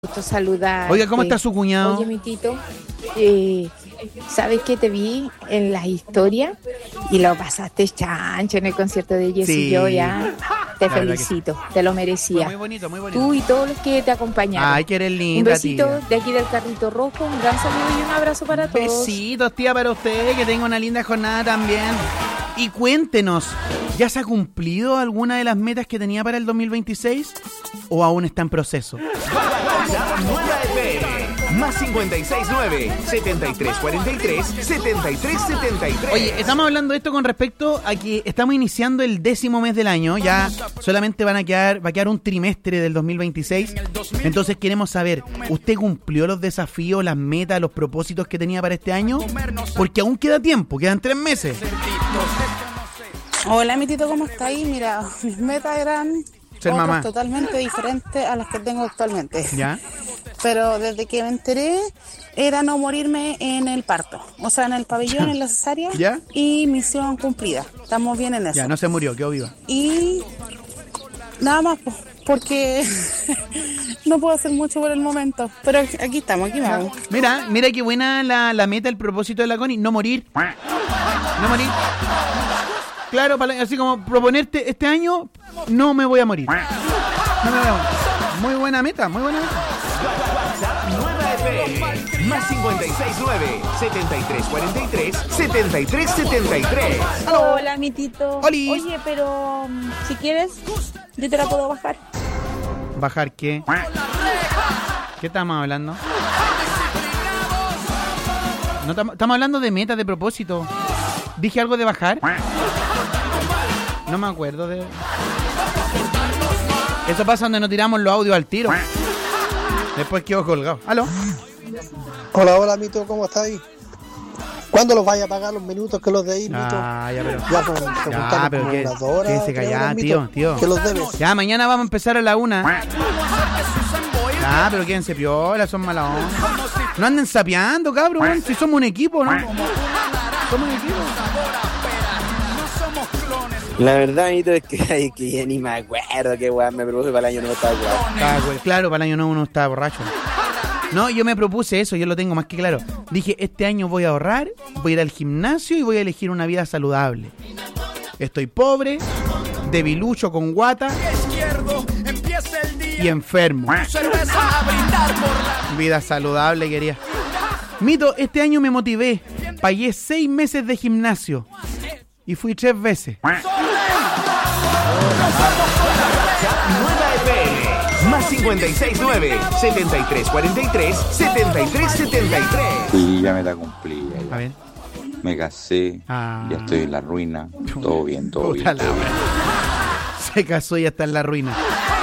Gusto saludar. Oiga, ¿cómo está su cuñado? Oye, mi Tito, ¿sabes que te vi en las historias y lo pasaste chancho en el concierto de Jessy? Sí. Yo ya te La verdad felicito, te lo merecía. Muy bonito, muy bonito. Tú y todos los que te acompañaron. Ay, que eres Un linda, besito tía. de aquí del Carrito Rojo, un gran saludo y un abrazo para todos. Besitos, tía, para usted, que tenga una linda jornada también. Y cuéntenos, ¿ya se ha cumplido alguna de las metas que tenía para el 2026? ¿O aún está en proceso? Nueva FM, más 569-7343-7373. Oye, estamos hablando de esto con respecto a que estamos iniciando el 10º mes del año. Ya solamente va a quedar un trimestre del 2026. Entonces queremos saber, ¿usted cumplió los desafíos, las metas, los propósitos que tenía para este año? Porque aún queda tiempo, quedan 3 meses. Hola, mi Tito, ¿cómo está ahí? Mira, mis metas eran Ser otras mamá. totalmente diferentes a las que tengo actualmente. ¿Ya? Pero desde que me enteré, era no morirme en el parto. O sea, en el pabellón, en la cesárea. ¿Ya? Y misión cumplida. Estamos bien en eso. Ya, no se murió, quedó viva. Y nada más, porque no puedo hacer mucho por el momento. Pero aquí estamos, aquí vamos. Mira qué buena la meta, el propósito de la Connie, no morir. No morir. Claro, así como proponerte este año, no me voy a morir. No me voy a morir. Muy buena meta, muy buena meta. Nueva FM, más 569-7343-7373. Hola, mi Tito. Oli. Oye, pero si quieres, yo te la puedo bajar. ¿Bajar qué? ¿Qué estamos hablando? No, estamos hablando de metas, de propósito. ¿Dije algo de bajar? No me acuerdo de... Eso pasa donde no tiramos los audios al tiro. Después quedo colgado. ¿Aló? Hola, Mito, ¿cómo estás ahí? ¿Cuándo los vaya a pagar los minutos que los de ahí, Mito? Ah, ya, pero... Ya, pues, Ya, pero como que... unas 2 horas, Quédese 3 callado, horas, Mito, tío. que los debes. Ya, mañana vamos a empezar a la 1. Ah, pero quédense piola, son mala onda. No anden sapeando, cabrón. Si somos un equipo, ¿no? Somos un equipo. La verdad, Nito, es que ya ni me acuerdo qué weón me propuse para el año nuevo. Claro, para el año nuevo uno está borracho. No, yo me propuse eso, yo lo tengo más que claro. Dije, este año voy a ahorrar, voy a ir al gimnasio y voy a elegir una vida saludable. Estoy pobre, debilucho con guata y enfermo. Vida saludable, quería. Mito, este año me motivé. Pagué 6 meses de gimnasio y fui 3 veces. Nueva FM, más 569-7343-7373. Sí, ya me la cumplí. A ver. Me casé, Ah. ya estoy en la ruina. Todo bien, todo bien. Puta la wea. Se casó y ya está en la ruina.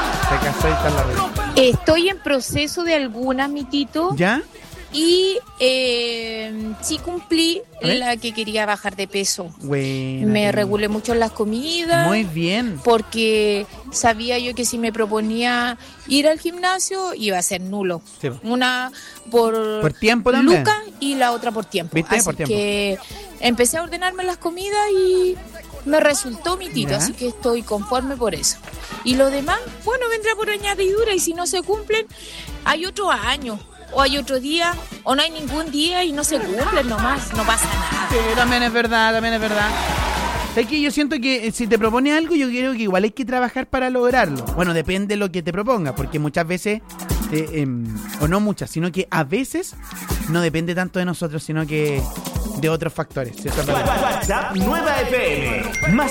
Estoy en proceso de algunas, mi Tito. ¿Ya? Y sí cumplí A ver. la que quería bajar de peso. Buena, Me tía. regulé mucho en las comidas. Muy bien. Porque sabía yo que si me proponía ir al gimnasio iba a ser nulo. Sí. Una por tiempo también. lucas y la otra por tiempo. ¿Viste? Así Por tiempo. que empecé a ordenarme las comidas y me resultó mi Tito. Ya. Así que estoy conforme por eso. Y lo demás, bueno, vendrá por añadidura y si no se cumplen, hay otro año. O hay otro día, o no hay ningún día y no se cumplen nomás, no pasa nada. Sí, también es verdad. Es que yo siento que si te propones algo, yo creo que igual hay que trabajar para lograrlo. Bueno, depende de lo que te propongas, porque muchas veces, o no muchas, sino que a veces no depende tanto de nosotros, sino que de otros factores. ¿Sí? Eso es verdad. WhatsApp Nueva FM, más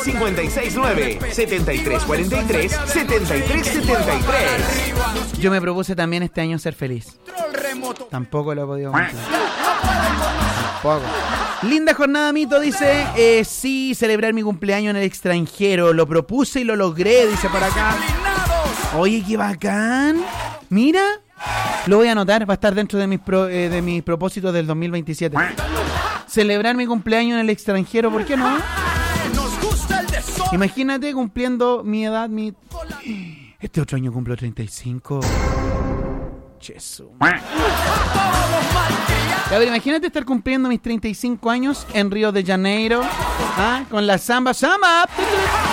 569-7343-7373. Yo me propuse también este año ser feliz. Tampoco lo he podido cumplir. Tampoco. Linda jornada, Mito, dice. Sí, celebrar mi cumpleaños en el extranjero. Lo propuse y lo logré, dice por acá. Oye, qué bacán. Mira, lo voy a anotar. Va a estar dentro de mis propósitos del 2027. Celebrar mi cumpleaños en el extranjero, ¿por qué no? Imagínate cumpliendo mi edad, Este otro año cumplo 35. Jesús. A ver, imagínate estar cumpliendo mis 35 años en Río de Janeiro, con la samba,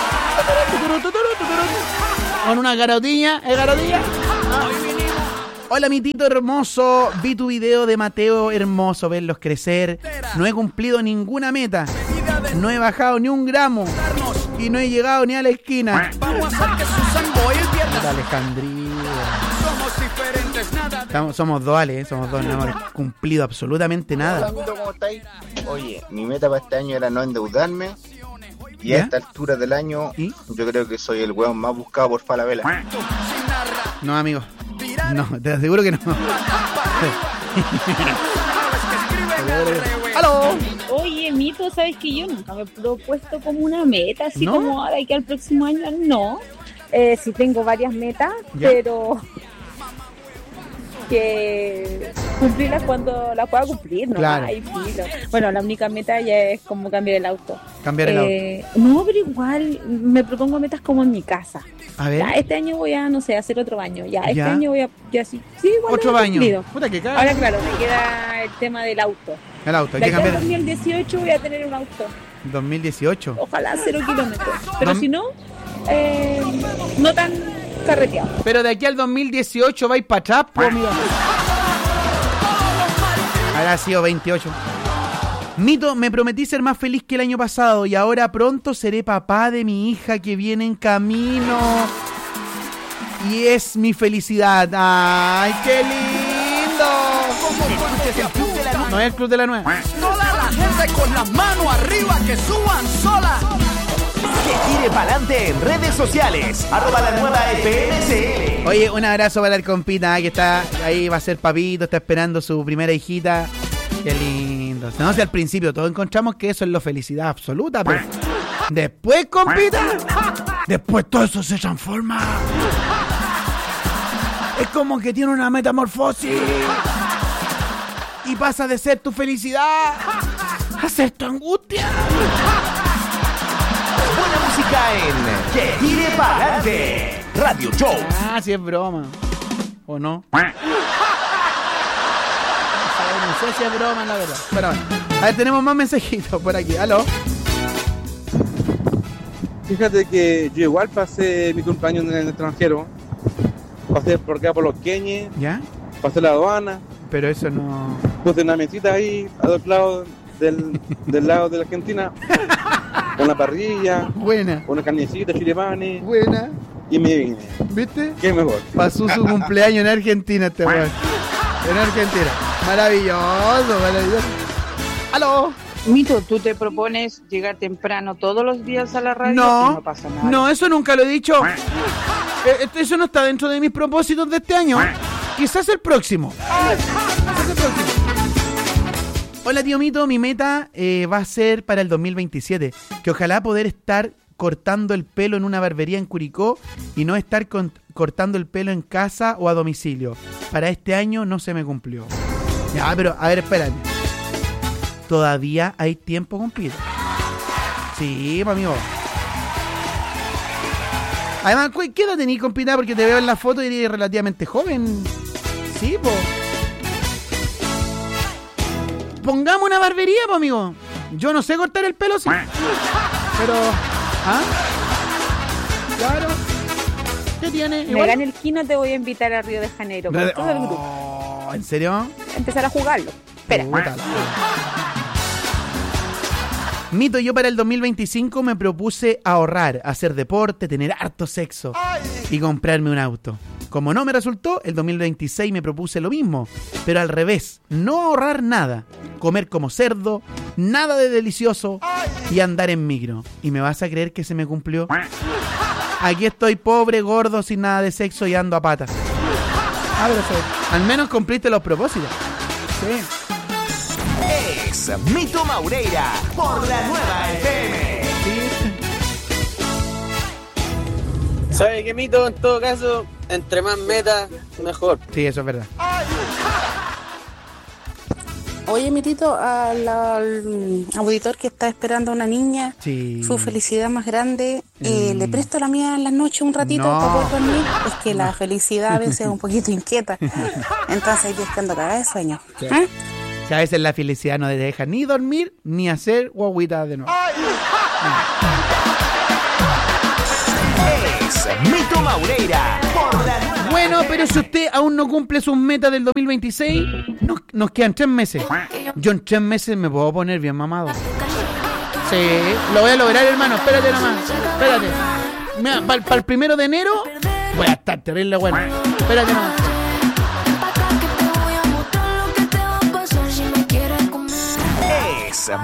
con una garotilla, Hola, mi Tito hermoso. Vi tu video de Mateo, hermoso verlos crecer. No he cumplido ninguna meta. No he bajado ni un gramo. Y no he llegado ni a la esquina. Alejandría. Somos dos, Ale, somos dos. No hemos cumplido absolutamente nada. Hola, ¿cómo estáis? Oye, mi meta para este año era no endeudarme. Y ¿ya? a esta altura del año, ¿y? Yo creo que soy el weón más buscado por Falabella. No, amigo. No, te aseguro que no. ¡Aló! Oye, Mito, ¿sabes que yo nunca me he propuesto como una meta? Así ¿no? como ahora que al próximo año, no. Sí tengo varias metas, ¿ya? pero que cumplirlas cuando las pueda cumplir, ¿no? Claro. Ay, filo. Bueno, la única meta ya es como cambiar el auto. Cambiar el auto. No, pero igual me propongo metas como en mi casa. A ver. Ya, este año voy a, no sé, hacer otro baño. Ya, este ¿ya? año voy a, ya sí, igual Otro lo he baño. cumplido. Puta que caga. Ahora, claro, me queda el tema del auto. El auto, hay De que aquí al cambiar. 2018 voy a tener un auto. 2018. Ojalá 0 kilómetros. Pero Dom- si no, no tan carreteado. Pero de aquí al 2018 vais para atrás, pues, amigo. Habrá sido 28. Mito, me prometí ser más feliz que el año pasado y ahora pronto seré papá de mi hija que viene en camino. Y es mi felicidad. ¡Ay, qué lindo! No es el Club de la Nueva. Toda la gente con las manos arriba que suban sola. Que tire pa'lante en redes sociales. @lanuevaFMCL. Oye, un abrazo para el compita que está ahí, va a ser papito, está esperando su primera hijita. Qué lindo. No sé, al principio todos encontramos que eso es la felicidad absoluta, pero después, compita, después todo eso se transforma. Es como que tiene una metamorfosis y pasa de ser tu felicidad a ser tu angustia. Buena música en Que tire pa'lante. Radio Show. Ah, sí es broma. ¿O no? No sé si es broma, la verdad. Pero bueno. A ver, tenemos más mensajitos por aquí. ¿Aló? Fíjate que yo igual pasé mi cumpleaños en el extranjero. Pasé por acá por los Queñes. ¿Ya? Pasé la aduana. Pero eso no... Puse una mesita ahí, a dos lados del lado de la Argentina. Una parrilla. Buena. Una carnecita, chilepanes. Buena. Y me vine. ¿Viste? ¿Qué mejor? Pasó su cumpleaños en Argentina este weón. En Argentina. Maravilloso, maravilloso. ¡Aló! Mito, ¿tú te propones llegar temprano todos los días a la radio? No, Y no pasa nada. no, eso nunca lo he dicho. Eso no está dentro de mis propósitos de este año. Quizás el próximo. Quizás el próximo. Hola, tío Mito, mi meta va a ser para el 2027. Que ojalá poder estar cortando el pelo en una barbería en Curicó y no estar cortando el pelo en casa o a domicilio. Para este año no se me cumplió. Ya, pero, a ver, espérate. Todavía hay tiempo, compito. Sí, pues, amigo. Además, ¿qué edad tenés, compita? Porque te veo en la foto y eres relativamente joven. Sí, pues. Pongamos una barbería, pues, amigo. Yo no sé cortar el pelo, sí. Pero... ¿ah? Claro. ¿Qué tiene? Me gane el Kino, te voy a invitar a Río de Janeiro con todo el grupo. ¿En serio? Empezar a jugarlo. Espera. Mito, yo para el 2025 me propuse ahorrar, hacer deporte, tener harto sexo y comprarme un auto. Como no me resultó, el 2026 me propuse lo mismo, pero al revés, no ahorrar nada, comer como cerdo, nada de delicioso y andar en micro. ¿Y me vas a creer que se me cumplió? Aquí estoy pobre, gordo, sin nada de sexo y ando a patas. Ah, pero al menos cumpliste los propósitos. Sí. Es Mito Maureira por la Nueva FM. ¿Sabe qué, Mito? En todo caso, entre más metas, mejor. Sí, eso es verdad. Oye, Mitito, al auditor que está esperando a una niña, sí, su felicidad más grande, ¿le presto la mía en las noches un ratito No. para poder dormir? Es que la felicidad a veces es un poquito inquieta, entonces yo estoy cagada de sueño. Sí. ¿Ah? Que a veces la felicidad no te deja ni dormir ni hacer guaguita de nuevo. Es Mito Maureira por la Nueva Bueno, pero si usted aún no cumple sus metas del 2026, nos quedan 3 meses. Yo en 3 meses me puedo poner bien mamado. Sí, lo voy a lograr, hermano. Espérate nomás. Espérate. Mira, para el 1 de enero voy a estar terrible bueno. Espérate nomás.